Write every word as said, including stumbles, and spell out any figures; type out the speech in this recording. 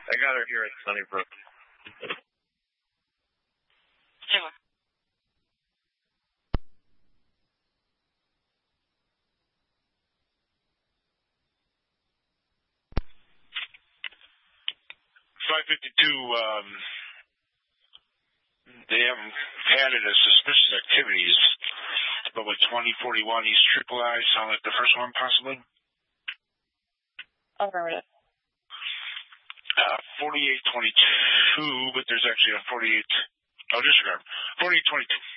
I got her here at Sunnybrook. Taylor. five fifty-two, um, they haven't added a suspicious activities, but with twenty forty-one East Triple I, sound like the first one possibly? Affirmative. Uh, forty-eight twenty-two, but there's actually a forty-eight, oh, disregard, forty-eight twenty-two.